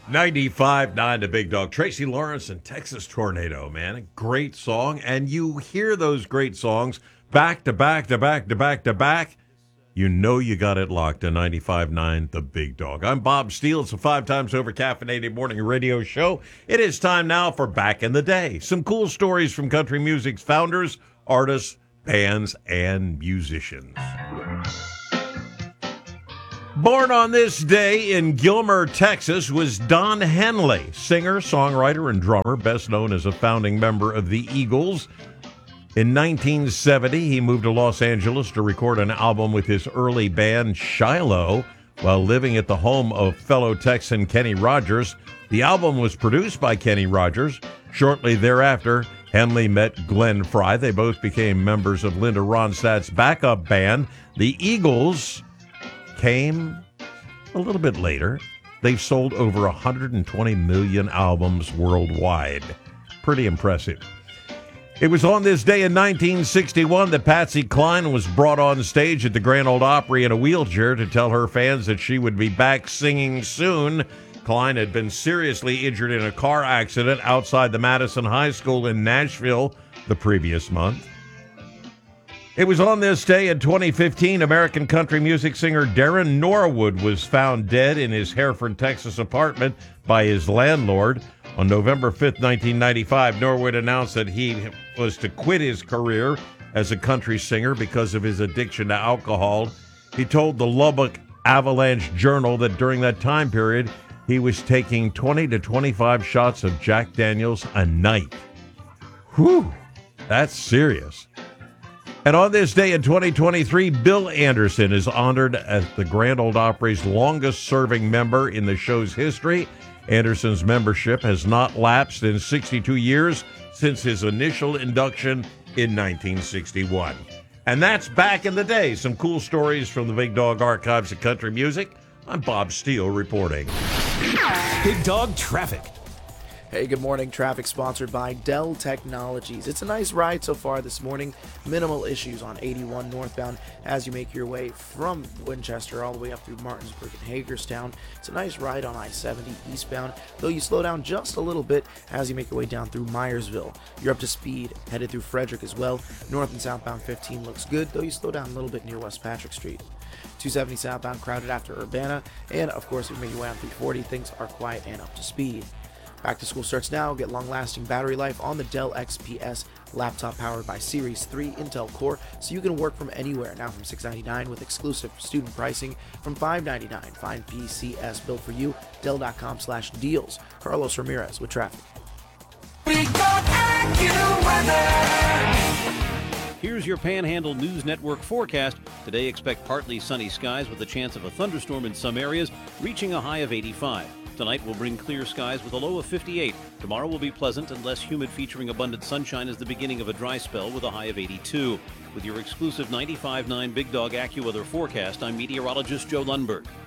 95.9 The Big Dog. Tracy Lawrence and Texas Tornado, man. A great song. And you hear those great songs back to back to back to back to back. You know you got it locked to 95.9 The Big Dog. I'm Bob Steele. It's a 5 times over caffeinated morning radio show. It is time now for Back in the Day. Some cool stories from country music's founders, artists, bands, and musicians. Born on this day in Gilmer, Texas, was Don Henley, singer, songwriter, and drummer, best known as a founding member of the Eagles. In 1970, he moved to Los Angeles to record an album with his early band, Shiloh, while living at the home of fellow Texan Kenny Rogers. The album was produced by Kenny Rogers. Shortly thereafter, Henley met Glenn Frey. They both became members of Linda Ronstadt's backup band. The Eagles came a little bit later. They've sold over 120 million albums worldwide. Pretty impressive. It was on this day in 1961 that Patsy Cline was brought on stage at the Grand Ole Opry in a wheelchair to tell her fans that she would be back singing soon. Cline had been seriously injured in a car accident outside the Madison High School in Nashville the previous month. It was on this day in 2015, American country music singer Darren Norwood was found dead in his Hereford, Texas apartment by his landlord. On November 5th, 1995, Norwood announced that he was to quit his career as a country singer because of his addiction to alcohol. He told the Lubbock Avalanche Journal that during that time period, he was taking 20 to 25 shots of Jack Daniels a night. Whew, that's serious. And on this day in 2023, Bill Anderson is honored as the Grand Ole Opry's longest-serving member in the show's history. Anderson's membership has not lapsed in 62 years since his initial induction in 1961. And that's Back in the Day. Some cool stories from the Big Dog Archives of Country Music. I'm Bob Steele reporting. Big Dog Traffic. Hey, good morning. Traffic sponsored by Dell Technologies. It's a nice ride so far this morning. Minimal issues on 81 northbound as you make your way from Winchester all the way up through Martinsburg and Hagerstown. It's a nice ride on I-70 eastbound, though you slow down just a little bit as you make your way down through Myersville. You're up to speed, headed through Frederick as well. North and southbound 15 looks good, though you slow down a little bit near West Patrick Street. 270 southbound crowded after Urbana, and of course, if you make your way on 340, things are quiet and up to speed. Back to school starts now. Get long-lasting battery life on the Dell XPS laptop powered by Series 3 Intel Core, so you can work from anywhere. Now from $699 with exclusive student pricing from $599. Find PCS built for you. Dell.com/deals. Carlos Ramirez with traffic. Here's your Panhandle News Network forecast. Today, expect partly sunny skies with a chance of a thunderstorm in some areas, reaching a high of 85. Tonight will bring clear skies with a low of 58. Tomorrow will be pleasant and less humid, featuring abundant sunshine as the beginning of a dry spell with a high of 82. With your exclusive 95.9 Big Dog AccuWeather forecast, I'm meteorologist Joe Lundberg.